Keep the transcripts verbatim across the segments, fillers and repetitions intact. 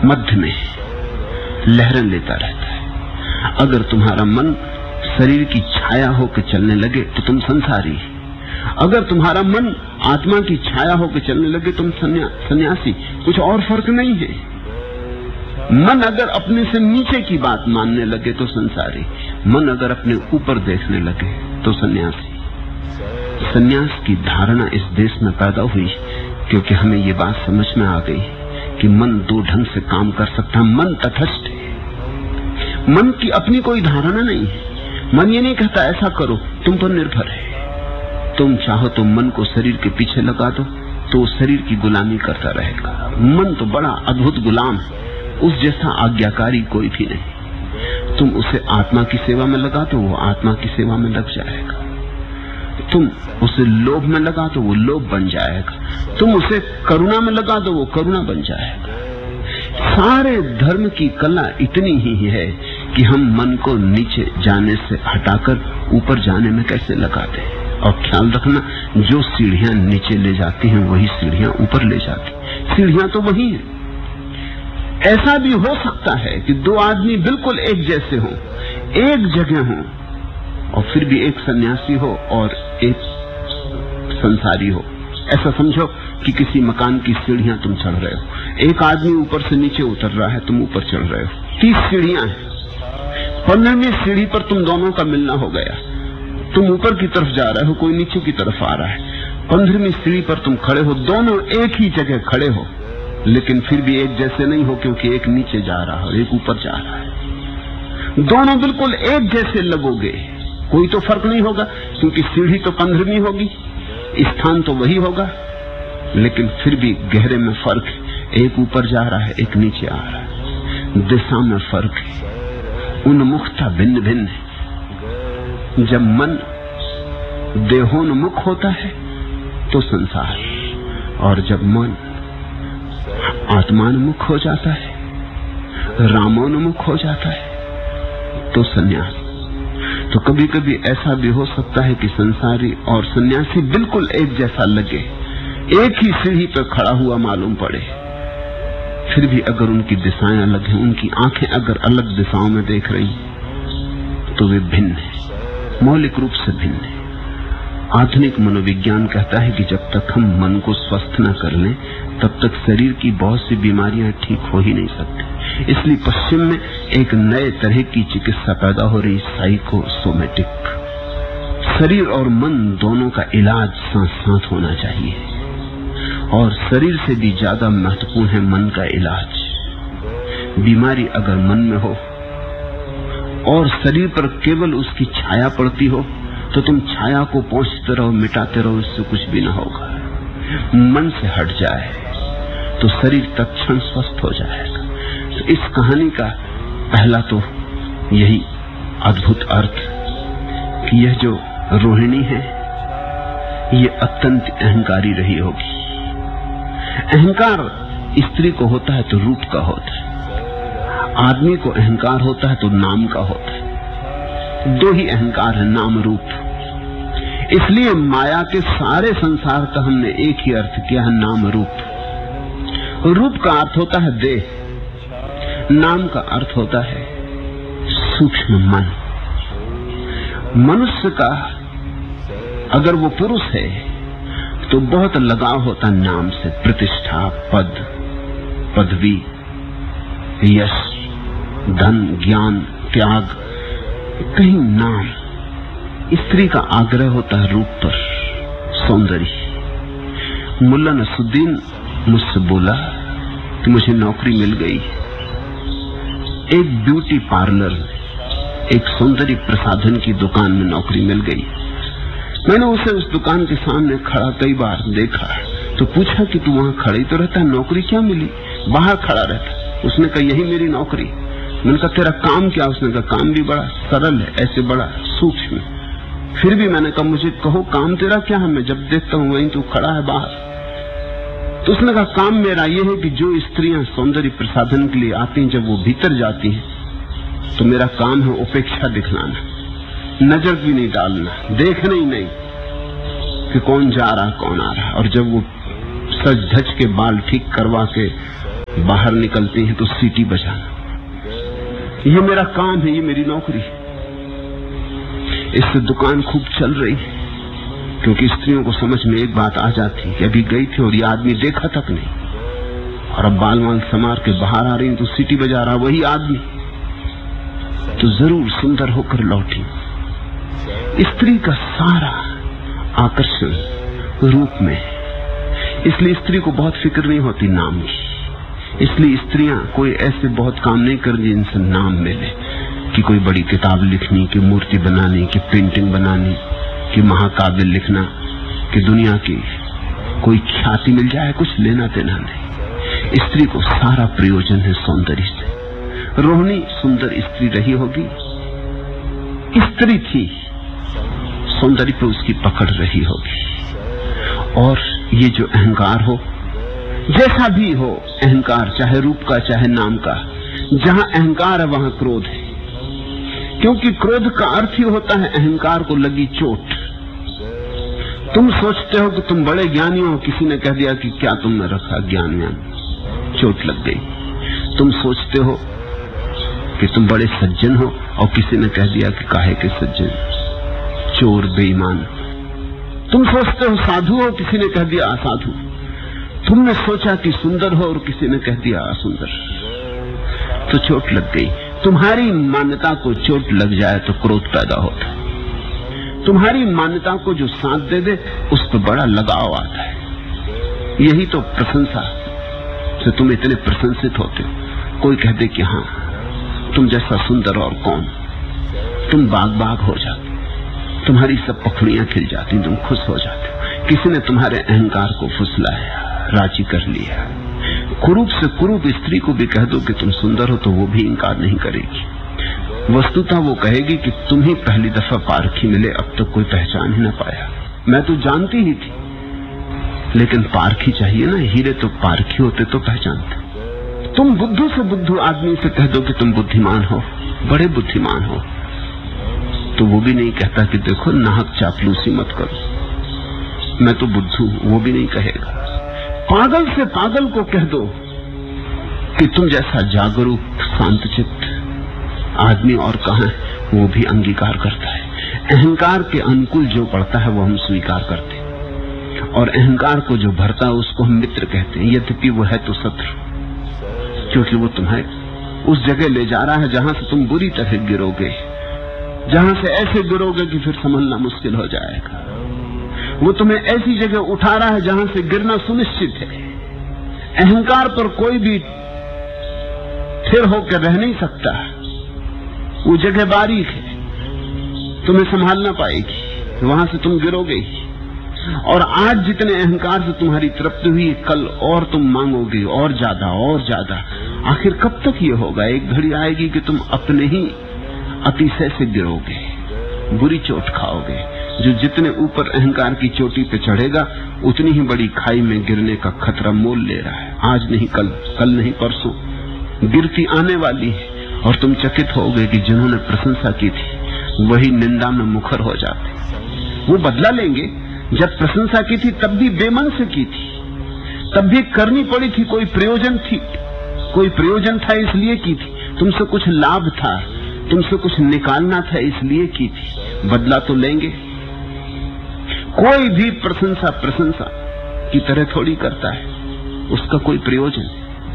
मध्य में लहरें लेता रहता है। अगर तुम्हारा मन शरीर की छाया होकर चलने लगे तो तुम संसारी, अगर तुम्हारा मन आत्मा की छाया होकर चलने लगे तुम सन्या, सन्यासी। कुछ और फर्क नहीं है। मन अगर अपने से नीचे की बात मानने लगे तो संसारी, मन अगर अपने ऊपर देखने लगे तो सन्यासी। सन्यास की धारणा इस देश में पैदा हुई क्योंकि हमें ये बात समझ में आ गई कि मन दो ढंग से काम कर सकता है। मन तटस्थ है, मन की अपनी कोई धारणा नहीं है। मन ये नहीं कहता ऐसा करो, तुम पर निर्भर है। तुम चाहो तो मन को शरीर के पीछे लगा दो तो वो शरीर की गुलामी करता रहेगा। मन तो बड़ा अद्भुत गुलाम है, उस जैसा आज्ञाकारी कोई भी नहीं। तुम उसे आत्मा की सेवा में लगा दो वो आत्मा की सेवा में लग जाएगा। तुम उसे लोभ में लगा दो वो लोभ बन जाएगा। तुम उसे करुणा में लगा दो वो करुणा बन जाएगा। सारे धर्म की कला इतनी ही है कि हम मन को नीचे जाने से हटाकर ऊपर जाने में कैसे लगाते हैं। और ख्याल रखना, जो सीढ़ियां नीचे ले जाती हैं वही सीढ़ियां ऊपर ले जाती। सीढ़ियां तो वही हैं। ऐसा भी हो सकता है कि दो आदमी बिल्कुल एक जैसे हों, एक जगह हों, और फिर भी एक सन्यासी हो और एक संसारी हो। ऐसा समझो कि किसी मकान की सीढ़ियां तुम चढ़ रहे हो, एक आदमी ऊपर से नीचे उतर रहा है, तुम ऊपर चढ़ रहे हो। तीस सीढ़ियां हैं, पंद्रहवीं सीढ़ी पर तुम दोनों का मिलना हो गया। तुम ऊपर की तरफ जा रहे हो, कोई नीचे की तरफ आ रहा है। पंद्रहवीं सीढ़ी पर तुम खड़े हो, दोनों एक ही जगह खड़े हो, लेकिन फिर भी एक जैसे नहीं हो क्योंकि एक नीचे जा रहा है और एक ऊपर जा रहा है। दोनों बिल्कुल एक जैसे लगोगे, कोई तो फर्क नहीं होगा क्योंकि सीढ़ी तो पंद्रहवीं होगी, स्थान तो वही होगा, लेकिन फिर भी गहरे में फर्क है। एक ऊपर जा रहा है, एक नीचे आ रहा है। दिशा में फर्क है, उन्मुखता भिन्न भिन्न है। जब मन देहोन्मुख होता है तो संसार, और जब मन आत्मान्मुख हो जाता है, रामोन्मुख हो जाता है तो सन्यास। तो कभी कभी ऐसा भी हो सकता है कि संसारी और सन्यासी बिल्कुल एक जैसा लगे, एक ही सीढ़ी पर खड़ा हुआ मालूम पड़े, फिर भी अगर उनकी दिशाएं अलग हैं, उनकी आंखें अगर अलग दिशाओं में देख रही तो वे भिन्न हैं, मौलिक रूप से भिन्न है। आधुनिक मनोविज्ञान कहता है कि जब तक हम मन को स्वस्थ न कर लें तब तक शरीर की बहुत सी बीमारियां ठीक हो ही नहीं सकती। इसलिए पश्चिम में एक नए तरह की चिकित्सा पैदा हो रही, साइकोसोमेटिक। शरीर और मन दोनों का इलाज साथ साथ होना चाहिए, और शरीर से भी ज्यादा महत्वपूर्ण है मन का इलाज। बीमारी अगर मन में हो और शरीर पर केवल उसकी छाया पड़ती हो तो तुम छाया को पोंछते रहो, मिटाते रहो, इससे कुछ भी न होगा। मन से हट जाए तो शरीर तत्क्षण स्वस्थ हो जाएगा। तो इस कहानी का पहला तो यही अद्भुत अर्थ कि यह जो रोहिणी है ये अत्यंत अहंकारी रही होगी। अहंकार स्त्री को होता है तो रूप का होता है, आदमी को अहंकार होता है तो नाम का होता है। दो ही अहंकार है, नाम रूप। इसलिए माया के सारे संसार का हमने एक ही अर्थ किया है, नाम रूप। रूप का अर्थ होता है देह, नाम का अर्थ होता है सूक्ष्म मन। मनुष्य का अगर वो पुरुष है तो बहुत लगाव होता नाम से, प्रतिष्ठा, पद, पदवी, यश, धन, ज्ञान, त्याग, कहीं नाम। स्त्री का आग्रह होता है रूप पर, सौंदर्य। मुल्ला नसुद्दीन मुझसे बोला कि मुझे नौकरी मिल गई एक ब्यूटी पार्लर, एक सौंदर्य प्रसाधन की दुकान में नौकरी मिल गई। मैंने उसे उस दुकान के सामने खड़ा कई बार देखा तो पूछा कि तू वहां खड़ी तो रहता है, नौकरी क्या मिली? बाहर खड़ा रहता। उसने कहा यही मेरी नौकरी। मैंने कहा तेरा काम क्या? उसने कहा काम भी बड़ा सरल है, ऐसे बड़ा सूक्ष्म। फिर भी मैंने कहा मुझे कहो काम तेरा क्या है, मैं जब देखता हूँ वहीं तू खड़ा है बाहर। तो उसने कहा काम मेरा ये है कि जो स्त्रियां सौंदर्य प्रसाधन के लिए आती हैं, जब वो भीतर जाती हैं तो मेरा काम है उपेक्षा दिखलाना, नजर भी नहीं डालना, देखना ही नहीं कि कौन जा रहा कौन आ रहा। और जब वो सज धज के बाल ठीक करवा के बाहर निकलती हैं तो सीटी बजाना, ये मेरा काम है, ये मेरी नौकरी है। इससे दुकान खूब चल रही है, क्योंकि स्त्रियों को समझ में एक बात आ जाती कि अभी गई थी और ये आदमी देखा तक नहीं, और अब बाल वाल संवार के बाहर आ रही तो सीटी बजा रहा वही आदमी, तो जरूर सुंदर होकर लौटी। स्त्री का सारा आकर्षण रूप में, इसलिए स्त्री को बहुत फिक्र नहीं होती नाम की। इसलिए स्त्रियां कोई ऐसे बहुत काम नहीं कर जिनसे नाम मिले, कि कोई बड़ी किताब लिखनी, कि मूर्ति बनानी, कि पेंटिंग बनानी, कि महाकाव्य लिखना, कि दुनिया की कोई ख्याति मिल जाए, कुछ लेना देना नहीं। स्त्री को सारा प्रयोजन है सौंदर्य से। रोहिणी सुंदर स्त्री रही होगी, स्त्री थी, सौंदर्य पर उसकी पकड़ रही होगी। और ये जो अहंकार हो, जैसा भी हो अहंकार, चाहे रूप का चाहे नाम का, जहां अहंकार है वहां क्रोध है, क्योंकि क्रोध का अर्थ ही होता है अहंकार को लगी चोट। तुम सोचते हो कि तुम बड़े ज्ञानी हो, किसी ने कह दिया कि क्या तुमने रखा ज्ञान ज्ञान, चोट लग गई। तुम सोचते हो कि तुम बड़े सज्जन हो और किसी ने कह दिया कि काहे के सज्जन, चोर बेईमान। तुम सोचते हो साधु हो, किसी ने कह दिया असाधु। तुमने सोचा कि सुंदर हो और किसी ने कह दिया असुंदर, तो चोट लग गई। तुम्हारी मान्यता को चोट लग जाए तो क्रोध पैदा होता है। तुम्हारी मान्यता को जो साथ दे दे उस पर बड़ा लगाव आता है। यही तो प्रशंसा से तुम इतने प्रशंसित होते हो। कोई कह दे कि हाँ तुम जैसा सुंदर और कौन, तुम बाग बाग हो जाते, तुम्हारी सब पखड़ियां खिल जाती, तुम खुश हो जाते हो। किसी ने तुम्हारे अहंकार को फुसलाया, राजी कर लिया। कुरूप से कुरूप स्त्री को भी कह दो कि तुम सुंदर हो तो वो भी इनकार नहीं करेगी। वस्तुतः वो कहेगी कि तुम ही पहली दफा पारखी मिले, अब तक तो कोई पहचान ही ना पाया। मैं तो जानती ही थी, लेकिन पारखी चाहिए ना, हीरे तो पारखी होते तो पहचानते। तुम बुद्धू से बुद्धू आदमी से कह दो कि तुम बुद्धिमान हो, बड़े बुद्धिमान हो, तो वो भी नहीं कहता कि देखो नाहक चापलूसी मत करो, मैं तो बुद्धू, वो भी नहीं कहेगा। पागल से पागल को कह दो कि तुम जैसा जागरूक शांतचित्त आदमी और कहां है, वो भी अंगीकार करता है। अहंकार के अनुकूल जो पड़ता है वो हम स्वीकार करते हैं, और अहंकार को जो भरता है उसको हम मित्र कहते हैं, यद्यपि वो है तो शत्रु, क्योंकि वो तुम्हें उस जगह ले जा रहा है जहां से तुम बुरी तरह गिरोगे, जहां से ऐसे गिरोगे कि फिर संभलना मुश्किल हो जाएगा। वो तुम्हें ऐसी जगह उठा रहा है जहां से गिरना सुनिश्चित है। अहंकार पर कोई भी स्थिर होकर रह नहीं सकता, वो जगह बारीक है, तुम्हें संभालना पाएगी, वहां से तुम गिरोगे ही। और आज जितने अहंकार से तुम्हारी तृप्ति हुई, कल और तुम मांगोगे और ज्यादा और ज्यादा। आखिर कब तक ये होगा? एक घड़ी आएगी कि तुम अपने ही अतिशय से गिरोगे, बुरी चोट खाओगे। जो जितने ऊपर अहंकार की चोटी पे चढ़ेगा उतनी ही बड़ी खाई में गिरने का खतरा मोल ले रहा है। आज नहीं कल, कल नहीं परसों गिरती आने वाली है, और तुम चकित होगे कि जिन्होंने प्रशंसा की थी वही निंदा में मुखर हो जाते। वो बदला लेंगे। जब प्रशंसा की थी तब भी बेमन से की थी, तब भी करनी पड़ी थी, कोई प्रयोजन थी, कोई प्रयोजन था इसलिए की थी, तुमसे कुछ लाभ था, तुमसे कुछ निकालना था इसलिए की थी। बदला तो लेंगे। कोई भी प्रशंसा प्रशंसा की तरह थोड़ी करता है, उसका कोई प्रयोजन,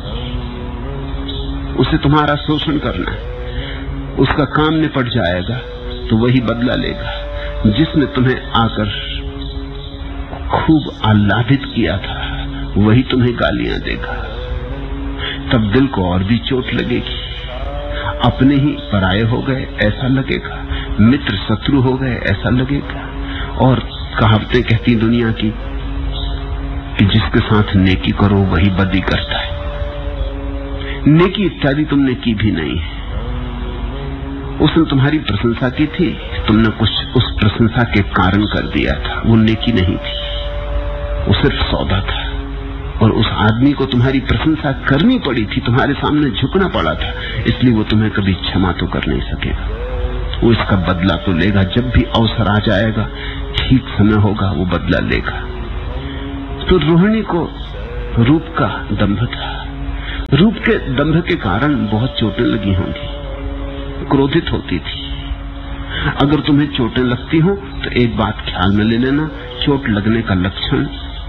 उसे तुम्हारा शोषण करना है, उसका काम निपट जाएगा तो वही बदला लेगा। जिसने तुम्हें आकर खूब आह्लादित किया था वही तुम्हें गालियां देगा, तब दिल को और भी चोट लगेगी। अपने ही पराये हो गए ऐसा लगेगा, मित्र शत्रु हो गए ऐसा लगेगा। और कहावतें कहती दुनिया की कि जिसके साथ नेकी करो वही बदी करता है। नेकी इत्यादि तुमने की भी नहीं है। उसने तुम्हारी प्रशंसा की थी, तुमने कुछ उस प्रशंसा के कारण कर दिया था, वो नेकी नहीं थी, वो सिर्फ सौदा था। और उस आदमी को तुम्हारी प्रशंसा करनी पड़ी थी, तुम्हारे सामने झुकना पड़ा था, इसलिए वो तुम्हें कभी क्षमा तो कर नहीं सकेगा। वो इसका बदला तो लेगा, जब भी अवसर आ जाएगा, ठीक समय होगा, वो बदला लेगा। तो रोहिणी को रूप का दंभ था, रूप के दंभ के कारण बहुत चोटें लगी होंगी, क्रोधित होती थी। अगर तुम्हें चोटें लगती हो तो एक बात ख्याल में ले लेना, चोट लगने का लक्षण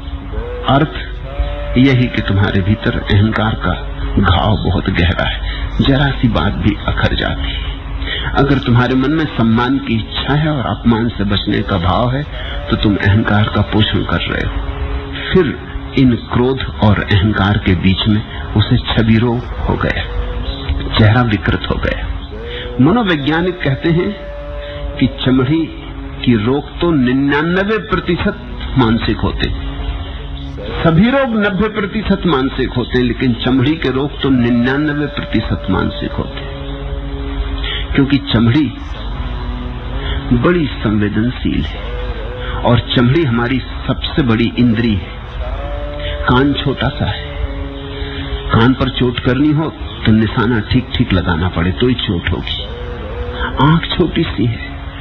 अर्थ यही कि तुम्हारे भीतर अहंकार का घाव बहुत गहरा है, जरा सी बात भी अखर जाती है। अगर तुम्हारे मन में सम्मान की इच्छा है और अपमान से बचने का भाव है तो तुम अहंकार का पोषण कर रहे हो। फिर इन क्रोध और अहंकार के बीच में उसे छवि रोग हो गया, चेहरा विकृत हो गया। मनोवैज्ञानिक कहते हैं कि चमड़ी की रोग तो निन्यानवे प्रतिशत मानसिक होते, सभी रोग नब्बे प्रतिशत मानसिक होते हैं, लेकिन चमड़ी के रोग तो निन्यानवे प्रतिशत मानसिक होते हैं, क्योंकि चमड़ी बड़ी संवेदनशील है और चमड़ी हमारी सबसे बड़ी इंद्री है। कान छोटा सा है, कान पर चोट करनी हो तो निशाना ठीक ठीक लगाना पड़े तो ही चोट होगी। आंख छोटी सी है,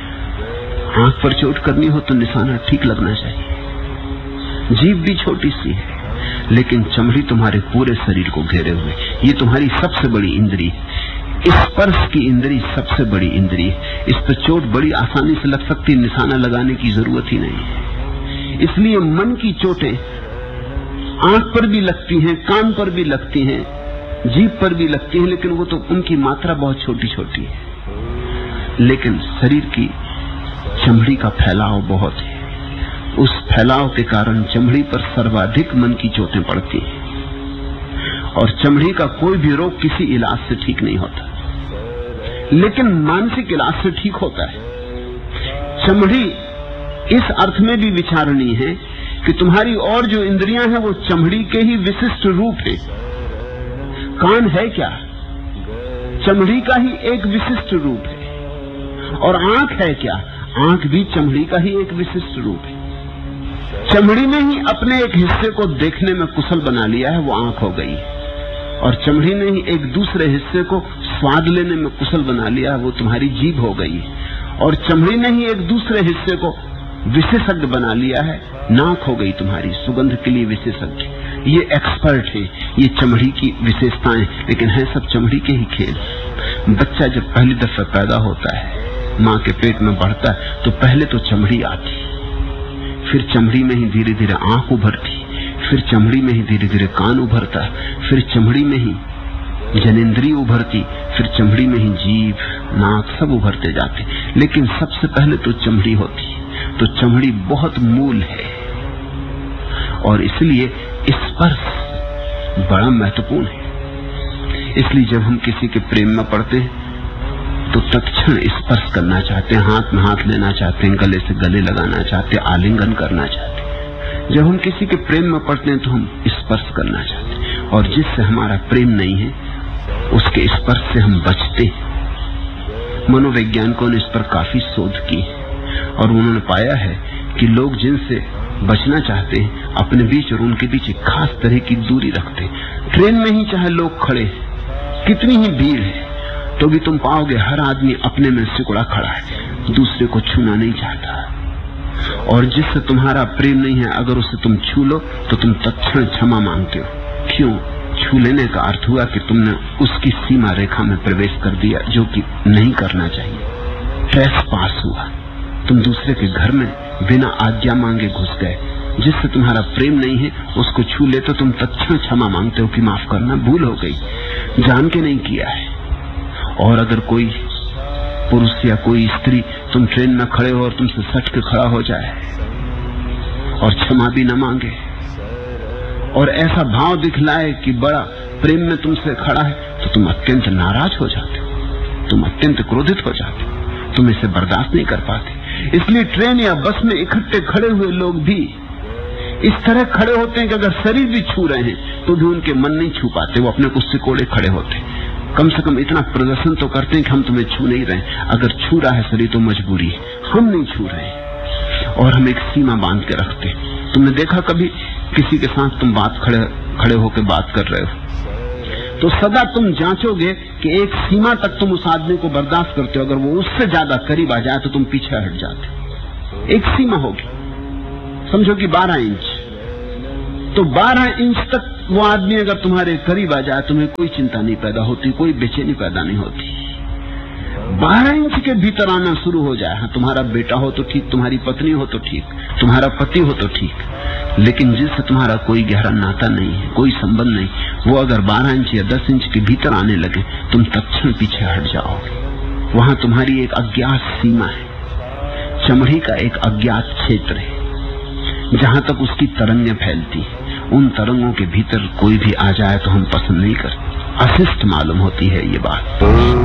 आंख पर चोट करनी हो तो निशाना ठीक लगना चाहिए। जीभ भी छोटी सी है, लेकिन चमड़ी तुम्हारे पूरे शरीर को घेरे हुए, ये तुम्हारी सबसे बड़ी इंद्री है। स्पर्श की इंद्री सबसे बड़ी इंद्री है, इस पर चोट बड़ी आसानी से लग सकती, निशाना लगाने की जरूरत ही नहीं है। इसलिए मन की चोटें आंख पर भी लगती हैं, कान पर भी लगती हैं, जीभ पर भी लगती हैं, लेकिन वो तो उनकी मात्रा बहुत छोटी छोटी है। लेकिन शरीर की चमड़ी का फैलाव बहुत है, उस फैलाव के कारण चमड़ी पर सर्वाधिक मन की चोटें पड़ती हैं और चमड़ी का कोई भी रोग किसी इलाज से ठीक नहीं होता, लेकिन मानसिक इलाज से ठीक होता है। चमड़ी इस अर्थ में भी विचारणीय है कि तुम्हारी और जो इंद्रियां हैं वो चमड़ी के ही विशिष्ट रूप है। कान है क्या? चमड़ी का ही एक विशिष्ट रूप है। और आंख है क्या? आंख भी चमड़ी का ही एक विशिष्ट रूप है। चमड़ी ने ही अपने एक हिस्से को देखने में कुशल बना लिया है, वो आंख हो गई, और चमड़ी ने ही एक दूसरे हिस्से को स्वाद लेने में कुशल बना लिया है, वो तुम्हारी जीभ हो गई, और चमड़ी ने ही एक दूसरे हिस्से को विशेषज्ञ बना लिया है, नाक हो गई तुम्हारी, सुगंध के लिए विशेषज्ञ। ये एक्सपर्ट है, ये चमड़ी की विशेषताएं, लेकिन है सब चमड़ी के ही खेल। बच्चा जब पहली दफा पैदा होता है, माँ के पेट में बढ़ता है, तो पहले तो चमड़ी आती, फिर चमड़ी में ही धीरे धीरे आंख उभरती, फिर चमड़ी में ही धीरे धीरे कान उभरता, फिर चमड़ी में ही जनेंद्रिय उभरती, फिर चमड़ी में ही जीभ, नाक सब उभरते जाते, लेकिन सबसे पहले तो चमड़ी होती। तो चमड़ी बहुत मूल है और इसलिए स्पर्श बड़ा महत्वपूर्ण है। इसलिए जब हम किसी के प्रेम में पड़ते हैं तो तत्क्षण स्पर्श करना चाहते हैं, हाथ में हाथ लेना चाहते हैं, गले से गले लगाना चाहते हैं, आलिंगन करना चाहते हैं। जब हम किसी के प्रेम में पड़ते हैं तो हम स्पर्श करना चाहते हैं, और जिससे हमारा प्रेम नहीं है उसके स्पर्श से हम बचते हैं। मनोवैज्ञानिकों ने इस पर काफी शोध की और उन्होंने पाया है कि लोग जिनसे बचना चाहते हैं अपने बीच और उनके बीच एक खास तरह की दूरी रखते हैं। ट्रेन में ही चाहे लोग खड़े, कितनी ही भीड़ है, तो भी तुम पाओगे हर आदमी अपने में सिकुड़ा खड़ा है, दूसरे को छूना नहीं चाहता। और जिससे तुम्हारा प्रेम नहीं है, अगर उसे तुम छू लो तो तुम तत्क्षण क्षमा मांगते हो। क्यों? छू लेने का अर्थ हुआ कि तुमने उसकी सीमा रेखा में प्रवेश कर दिया, जो कि नहीं करना चाहिए। ट्रेस पास हुआ, तुम दूसरे के घर में बिना आज्ञा मांगे घुस गए। जिससे तुम्हारा प्रेम नहीं है उसको छू ले तो तुम तत्क्षण क्षमा मांगते हो कि माफ करना, भूल हो गई, जान के नहीं किया है। और अगर कोई पुरुष या कोई स्त्री तुम ट्रेन में खड़े हो और तुमसे सट के खड़ा हो जाए और क्षमा भी न मांगे और ऐसा भाव दिखलाए कि बड़ा प्रेम में तुमसे खड़ा है, तो तुम अत्यंत नाराज हो जाते हो, तुम अत्यंत क्रोधित हो जाते हो, तुम इसे बर्दाश्त नहीं कर पाते। इसलिए ट्रेन या बस में इकट्ठे खड़े हुए लोग भी इस तरह खड़े होते हैं कि अगर शरीर भी छू रहे हैं तो भी उनके मन नहीं छू पाते, वो अपने को सिकोड़े खड़े होते। कम से कम इतना प्रदर्शन तो करते हैं कि हम तुम्हें छू नहीं रहे, अगर छू रहा है शरीर तो मजबूरी है, हम नहीं छू रहे और हम एक सीमा बांध के रखते। तुमने देखा कभी किसी के साथ तुम बात खड़े खड़े होकर बात कर रहे हो तो सदा तुम जांचोगे कि एक सीमा तक तुम उस आदमी को बर्दाश्त करते हो, अगर वो उससे ज्यादा करीब आ जाए तो तुम पीछे हट जाते हो। एक सीमा होगी, समझो कि बारह इंच, तो बारह इंच तक वो आदमी अगर तुम्हारे करीब आ जाए तुम्हें कोई चिंता नहीं पैदा होती, कोई बेचैनी पैदा नहीं होती। बारह इंच के भीतर आना शुरू हो जाए, हाँ तुम्हारा बेटा हो तो ठीक, तुम्हारी पत्नी हो तो ठीक, तुम्हारा पति हो तो ठीक, लेकिन जिससे तुम्हारा कोई गहरा नाता नहीं है, कोई संबंध नहीं, वो अगर बारह इंच या दस इंच के भीतर आने लगे तुम तत्क्षण पीछे हट जाओगे। वहां तुम्हारी एक अज्ञात सीमा है, चमड़ी का एक अज्ञात क्षेत्र है जहां तक उसकी तरंगें फैलती है। उन तरंगों के भीतर कोई भी आ जाए तो हम पसंद नहीं करते, अशिष्ट मालूम होती है ये बात।